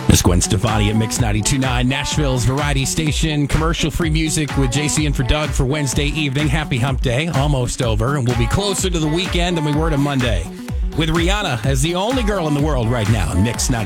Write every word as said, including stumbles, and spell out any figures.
Miss Gwen Stefani at Mix ninety-two point nine, Nashville's variety station. Commercial-free music with J C and for Doug for Wednesday evening. Happy Hump Day, almost over, and we'll be closer to the weekend than we were to Monday. With Rihanna as the only girl in the world right now, Mix ninety-two.